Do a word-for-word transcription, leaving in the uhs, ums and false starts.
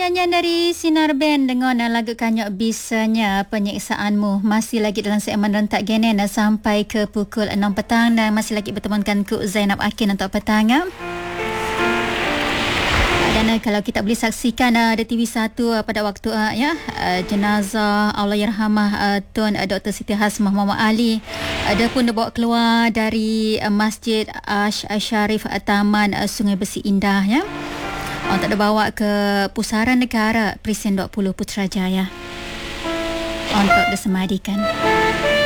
Nyanyian dari Sinar Band dengan lagu Kanyok Bisanya Penyiksaanmu masih lagi dalam segmen Rentak Genen sampai ke pukul enam petang dan masih lagi bertemankan Kuk Zainab Akin untuk petang. Dan uh, kalau kita boleh saksikan uh, di T V satu uh, pada waktu uh, ya uh, jenazah Allahyarhamah uh, Tun uh, Doktor Siti Hasmah Muhammad Ali uh, dia pun dibawa keluar dari uh, Masjid Ash Sharif uh, Taman uh, Sungai Besi Indah ya. Untuk dibawa ke Pusaran Negara Presiden dua puluh Putrajaya untuk disemadikan.